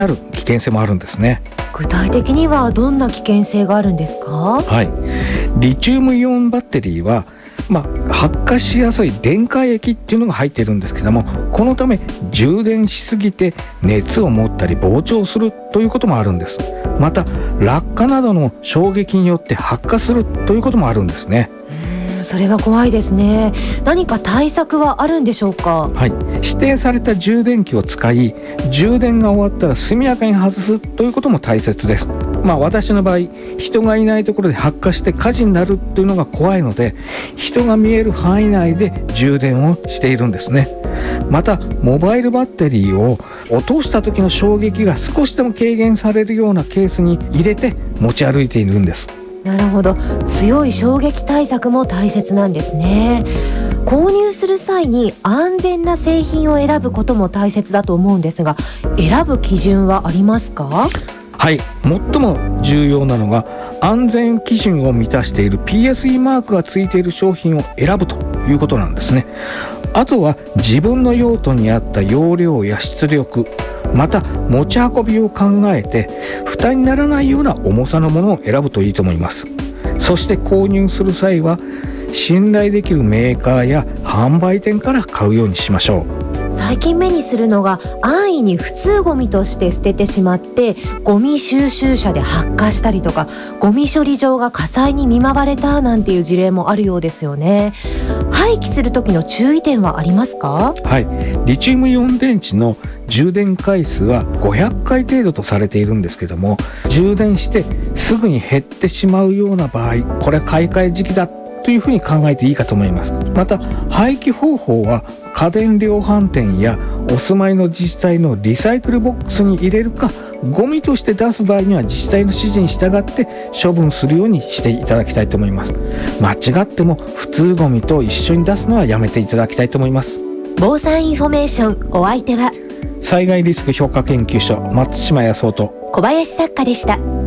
ある危険性もあるんですね。 具体的にはどんな危険性があるんですか？ はい、リチウムイオンバッテリーは、発火しやすい電解液っていうのが入っているんですけども、このため充電しすぎて熱を持ったり膨張するということもあるんです。また落下などの衝撃によって発火するということもあるんですね。 それは怖いですね。何か対策はあるんでしょうか？ はい、指定された充電器を使い、充電が終わったら速やかに外すということも大切です。私の場合、人がいないところで発火して火事になるというのが怖いので、人が見える範囲内で充電をしているんですね。またモバイルバッテリーを落とした時の衝撃が少しでも軽減されるようなケースに入れて持ち歩いているんです。 なるほど、強い衝撃対策も大切なんですね。購入する際に安全な製品を選ぶことも大切だと思うんですが、選ぶ基準はありますか？ はい、最も重要なのが安全基準を満たしている PSE マークがついている商品を選ぶということなんですね。あとは自分の用途に合った容量や出力、また持ち運びを考えて負担にならないような重さのものを選ぶといいと思います。そして購入する際は信頼できるメーカーや販売店から買うようにしましょう。 最近目にするのが安易に普通ゴミとして捨ててしまってゴミ収集車で発火したりとか、ゴミ処理場が火災に見舞われたなんていう事例もあるようですよね。廃棄する時の注意点はありますか？ はい、リチウムイオン電池の充電回数は500回程度とされているんですけども、充電してすぐに減ってしまうような場合、これは買い替え時期だというふうに考えていいかと思います。また廃棄方法は家電量販店やお住まいの自治体のリサイクルボックスに入れるか、ゴミとして出す場合には自治体の指示に従って処分するようにしていただきたいと思います。間違っても普通ゴミと一緒に出すのはやめていただきたいと思います。 防災インフォメーション、お相手は災害リスク評価研究所松島康夫と小林作家でした。